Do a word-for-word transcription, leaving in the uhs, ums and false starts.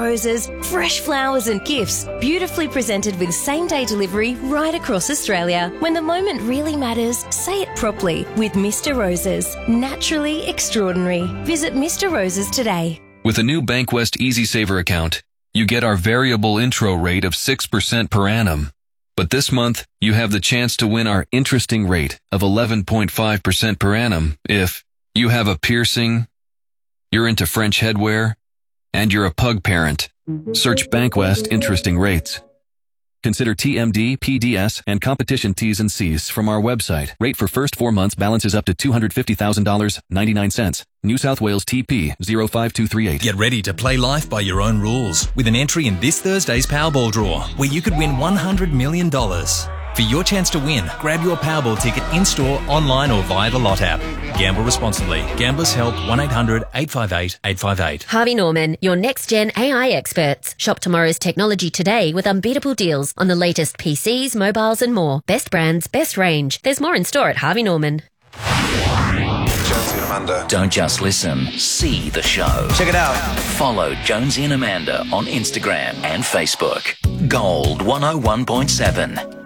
roses, fresh flowers and gifts, beautifully presented with same-day delivery right across Australia. When the moment really matters, say it properly with Mister Roses. Naturally extraordinary. Visit Mister Roses today. With a new Bankwest EasySaver account, you get our variable intro rate of six percent per annum. But this month, you have the chance to win our interesting rate of eleven point five percent per annum if you have a piercing, you're into French headwear, and you're a pug parent. Search Bankwest Interesting Rates. Consider T M D, P D S, and competition T's and C's from our website. Rate for first four months balances up to two hundred fifty thousand dollars and ninety-nine cents. New South Wales T P zero five two three eight. Get ready to play life by your own rules with an entry in this Thursday's Powerball draw, where you could win one hundred million dollars. For your chance to win, grab your Powerball ticket in-store, online or via the Lot app. Gamble responsibly. Gamblers Help one eight hundred eight five eight eight five eight. Harvey Norman, your next-gen A I experts. Shop tomorrow's technology today with unbeatable deals on the latest P Cs, mobiles and more. Best brands, best range. There's more in store at Harvey Norman. Jonesy and Amanda. Don't just listen, see the show. Check it out. Follow Jonesy and Amanda on Instagram and Facebook. Gold one oh one point seven.